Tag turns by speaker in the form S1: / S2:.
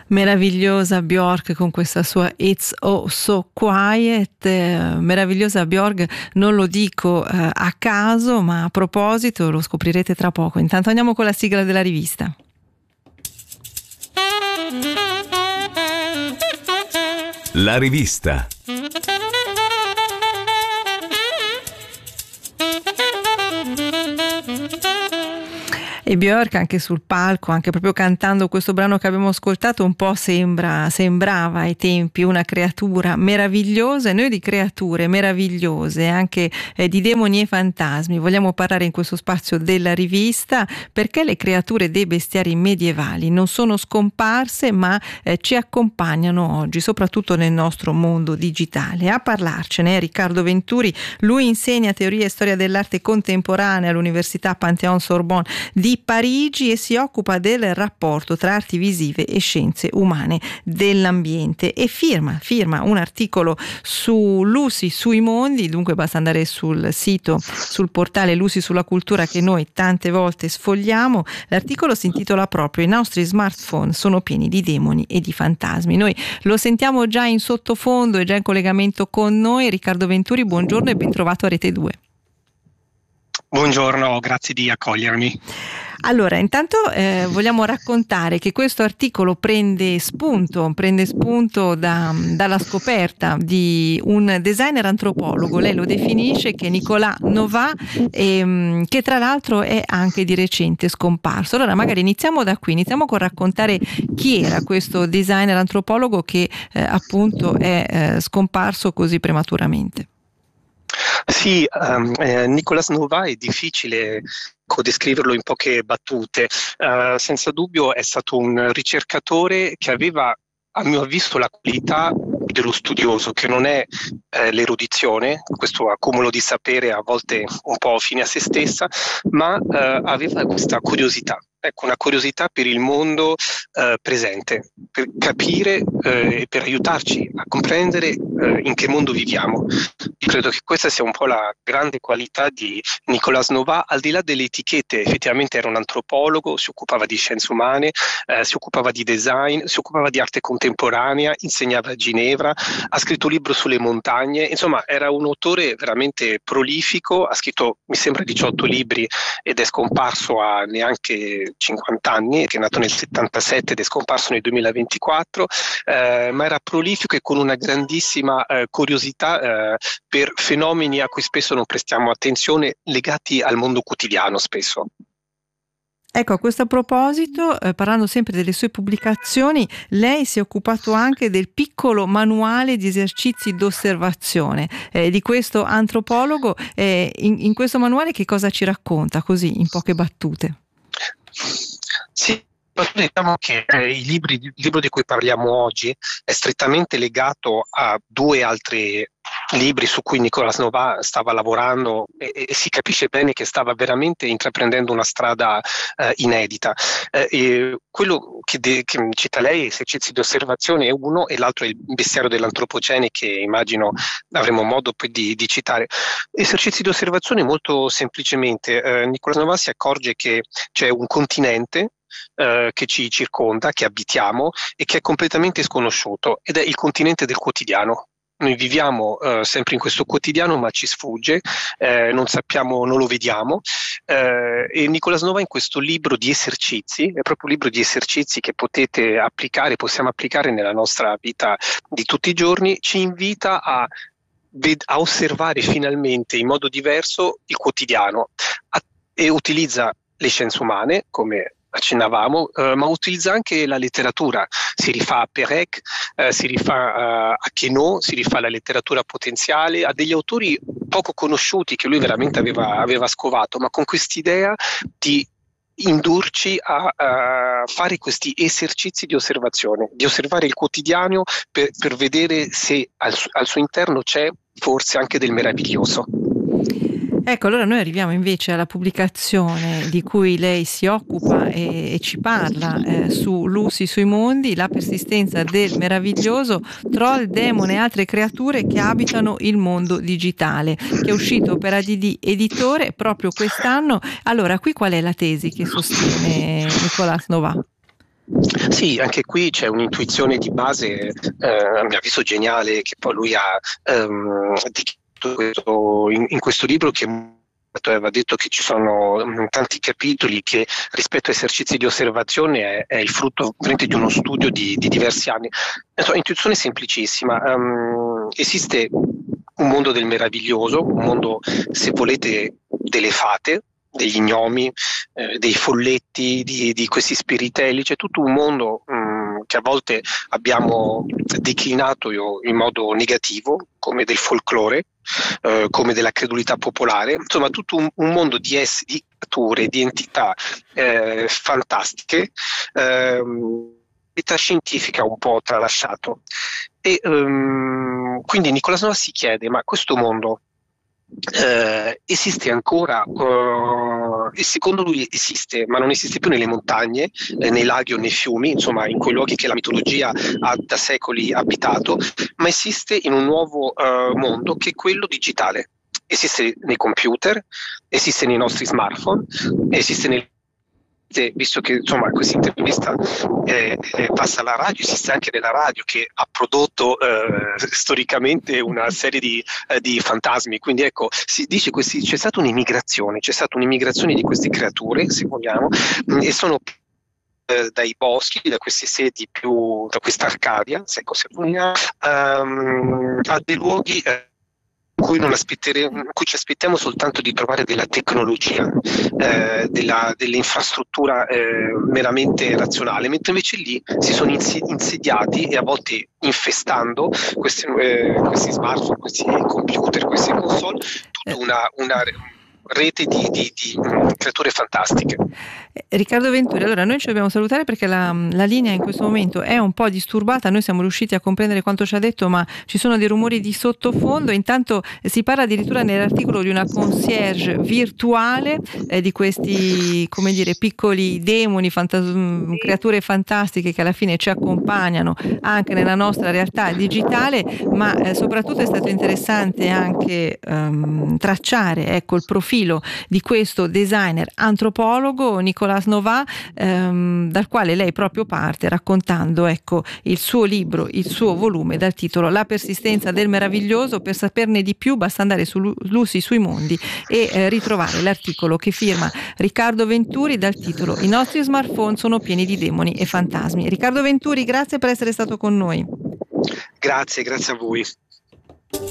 S1: Meravigliosa Björk con questa sua It's Oh So Quiet, meravigliosa Björk, non lo dico a caso, ma a proposito lo scoprirete tra poco. Intanto andiamo con la sigla della rivista.
S2: La rivista.
S1: E Björk anche sul palco, anche proprio cantando questo brano che abbiamo ascoltato, un po' sembrava ai tempi una creatura meravigliosa, e noi di creature meravigliose, anche di demoni e fantasmi, vogliamo parlare in questo spazio della rivista, perché le creature dei bestiari medievali non sono scomparse, ma ci accompagnano oggi, soprattutto nel nostro mondo digitale. A parlarcene è Riccardo Venturi, lui insegna teoria e storia dell'arte contemporanea all'Università Panthéon-Sorbonne di Parigi e si occupa del rapporto tra arti visive e scienze umane dell'ambiente e firma un articolo su Lucy sui mondi. Dunque basta andare sul sito, sul portale Lucy sulla cultura, che noi tante volte sfogliamo. L'articolo si intitola proprio "I nostri smartphone sono pieni di demoni e di fantasmi". Noi lo sentiamo già in sottofondo, è già in collegamento con noi Riccardo Venturi. Buongiorno e ben trovato a Rete 2.
S3: Buongiorno, grazie di accogliermi.
S1: Allora, intanto vogliamo raccontare che questo articolo prende spunto dalla scoperta di un designer antropologo, lei lo definisce, che è Nicolas Novas, che tra l'altro è anche di recente scomparso. Allora magari iniziamo da qui, iniziamo con raccontare chi era questo designer antropologo che appunto è scomparso così prematuramente.
S3: Sì, Nicolas Novas è difficile descriverlo in poche battute. Senza dubbio è stato un ricercatore che aveva, a mio avviso, la qualità dello studioso, che non è l'erudizione, questo accumulo di sapere a volte un po' fine a se stessa, ma aveva questa curiosità. Ecco, una curiosità per il mondo presente, per capire e per aiutarci a comprendere in che mondo viviamo. Io credo che questa sia un po' la grande qualità di Nicolas Novas, al di là delle etichette. Effettivamente era un antropologo, si occupava di scienze umane, si occupava di design, si occupava di arte contemporanea, insegnava a Ginevra, ha scritto un libro sulle montagne, insomma era un autore veramente prolifico, ha scritto mi sembra 18 libri ed è scomparso a neanche 50 anni, che è nato nel 77 ed è scomparso nel 2024, ma era prolifico e con una grandissima curiosità per fenomeni a cui spesso non prestiamo attenzione, legati al mondo quotidiano spesso.
S1: Ecco, a questo proposito, parlando sempre delle sue pubblicazioni, lei si è occupato anche del piccolo manuale di esercizi d'osservazione di questo antropologo. In questo manuale che cosa ci racconta, così in poche battute?
S3: Sì, diciamo che il libro di cui parliamo oggi è strettamente legato a due altri libri su cui Nicolas Novas stava lavorando e si capisce bene che stava veramente intraprendendo una strada inedita. E quello che cita lei, Esercizi di osservazione, è uno, e l'altro è Il bestiario dell'antropocene, che immagino avremo modo poi di citare. Esercizi di osservazione, molto semplicemente, Nicolas Novas si accorge che c'è un continente che ci circonda, che abitiamo e che è completamente sconosciuto, ed è il continente del quotidiano. Noi viviamo sempre in questo quotidiano, ma ci sfugge, non sappiamo, non lo vediamo, e Nicolas Novas in questo libro di esercizi, è proprio un libro di esercizi che potete applicare, possiamo applicare nella nostra vita di tutti i giorni, ci invita a osservare finalmente in modo diverso il quotidiano, e utilizza le scienze umane, come accennavamo, ma utilizza anche la letteratura. Si rifà a Perec, si rifà a Queneau, si rifà alla letteratura potenziale, a degli autori poco conosciuti che lui veramente aveva scovato, ma con quest'idea di indurci a fare questi esercizi di osservazione, di osservare il quotidiano per vedere se al suo interno c'è forse anche del meraviglioso.
S1: Ecco, allora noi arriviamo invece alla pubblicazione di cui lei si occupa e ci parla su Lucy sui mondi, la persistenza del meraviglioso, troll, demone e altre creature che abitano il mondo digitale, che è uscito per ADD Editore proprio quest'anno. Allora, qui qual è la tesi che sostiene Nicolas Novas?
S3: Sì, anche qui c'è un'intuizione di base, a mio avviso geniale, che poi lui ha dichiarato in questo libro, che aveva detto che ci sono tanti capitoli che rispetto a esercizi di osservazione è il frutto veramente di uno studio di diversi anni. Intuizione semplicissima. Esiste un mondo del meraviglioso, un mondo, se volete, delle fate, degli gnomi, dei folletti, di questi spiritelli. C'è tutto un mondo che a volte abbiamo declinato in modo negativo, come del folklore, come della credulità popolare, insomma tutto un mondo di creature, di entità fantastiche, età scientifica un po' tralasciato. E quindi Nicolas Nova si chiede: ma questo mondo esiste ancora? E secondo lui esiste, ma non esiste più nelle montagne, nei laghi o nei fiumi, insomma in quei luoghi che la mitologia ha da secoli abitato, ma esiste in un nuovo mondo, che è quello digitale. Esiste nei computer, esiste nei nostri smartphone, esiste visto che insomma questa intervista passa alla radio, esiste anche nella radio, che ha prodotto storicamente una serie di fantasmi. Quindi ecco, si dice c'è stata un'immigrazione di queste creature, se vogliamo, e sono dai boschi, da queste sedi da questa Arcadia, se vogliamo, a dei luoghi in cui ci aspettiamo soltanto di trovare della tecnologia, dell'infrastruttura meramente razionale, mentre invece lì si sono insediati, e a volte infestando questi smartphone, questi computer, queste console, tutta una rete di creature fantastiche.
S1: Riccardo Venturi, allora noi ci dobbiamo salutare perché la linea in questo momento è un po' disturbata. Noi siamo riusciti a comprendere quanto ci ha detto, ma ci sono dei rumori di sottofondo. Intanto si parla addirittura nell'articolo di una concierge virtuale, di questi, come dire, piccoli demoni, creature fantastiche che alla fine ci accompagnano anche nella nostra realtà digitale, ma soprattutto è stato interessante anche tracciare, ecco, il profilo di questo designer antropologo Nicolas Nova, dal quale lei proprio parte raccontando, ecco, il suo libro, il suo volume dal titolo La persistenza del meraviglioso. Per saperne di più basta andare su Lucy sui mondi e ritrovare l'articolo che firma Riccardo Venturi dal titolo I nostri smartphone sono pieni di demoni e fantasmi. Riccardo Venturi, grazie per essere stato con noi.
S3: Grazie a voi.